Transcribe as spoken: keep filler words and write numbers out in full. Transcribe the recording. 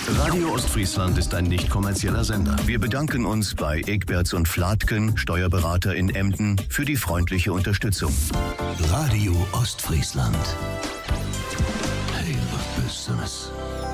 Radio Ostfriesland ist ein nicht kommerzieller Sender. Wir bedanken uns bei Egberts und Flatken, Steuerberater in Emden, für die freundliche Unterstützung. Radio Ostfriesland. Hey, was bist du?